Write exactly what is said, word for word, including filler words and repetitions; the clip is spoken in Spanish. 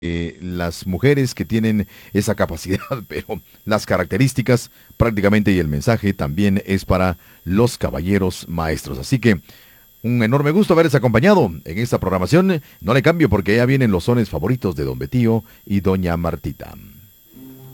eh, las mujeres que tienen esa capacidad, pero las características prácticamente y el mensaje también es para los caballeros maestros. Así que un enorme gusto haberles acompañado en esta programación. No le cambio porque ya vienen los sones favoritos de Don Betío y Doña Martita.